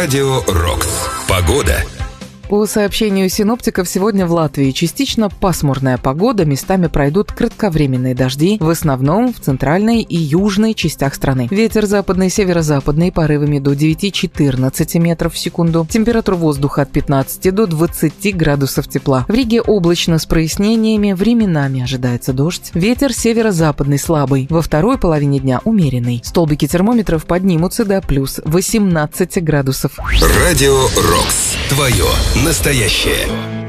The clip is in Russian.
Радио Рокс. Погода. По сообщению синоптиков, сегодня в Латвии частично пасмурная погода, местами пройдут кратковременные дожди, в основном в центральной и южной частях страны. Ветер западный, северо-западный, порывами до 9-14 метров в секунду. Температура воздуха от 15 до 20 градусов тепла. В Риге облачно с прояснениями, временами ожидается дождь. Ветер северо-западный слабый, во второй половине дня умеренный. Столбики термометров поднимутся до плюс 18 градусов. Радио Рокс. Твое настоящее.